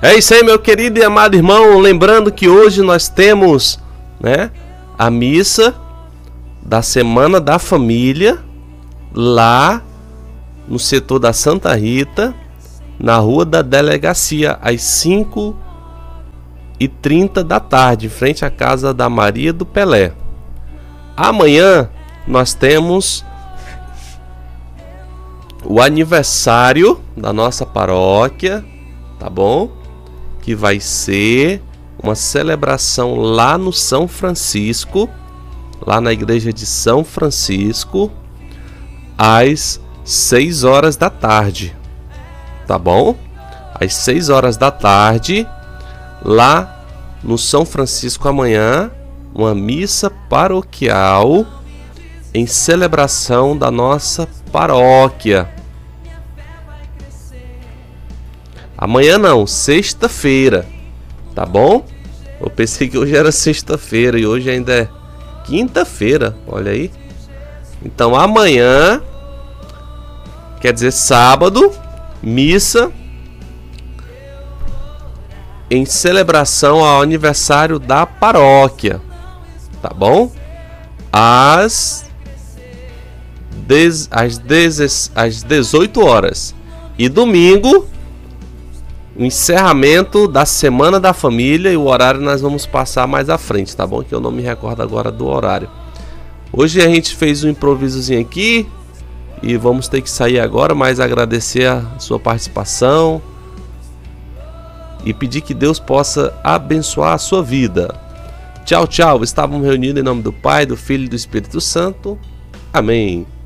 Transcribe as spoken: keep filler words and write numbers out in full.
É isso aí, meu querido e amado irmão. Lembrando que hoje nós temos, né, a missa da Semana da Família lá no setor da Santa Rita, na Rua da Delegacia, às cinco e trinta da tarde, em frente à casa da Maria do Pelé. Amanhã nós temos o aniversário da nossa paróquia, tá bom? Que vai ser uma celebração lá no São Francisco, lá na igreja de São Francisco, às seis horas da tarde, tá bom? Às seis horas da tarde, lá no São Francisco amanhã, uma missa paroquial em celebração da nossa paróquia. Amanhã não, sexta-feira, tá bom? Eu pensei que hoje era sexta-feira e hoje ainda é quinta-feira, olha aí. Então amanhã, quer dizer sábado, missa em celebração ao aniversário da paróquia, tá bom? Às, dez, às, dez, às dezoito horas. E domingo, o encerramento da Semana da Família, e o horário nós vamos passar mais à frente, tá bom? Que eu não me recordo agora do horário. Hoje a gente fez um improvisozinho aqui e vamos ter que sair agora, mas agradecer a sua participação e pedir que Deus possa abençoar a sua vida. Tchau, tchau. Estávamos reunidos em nome do Pai, do Filho e do Espírito Santo. Amém.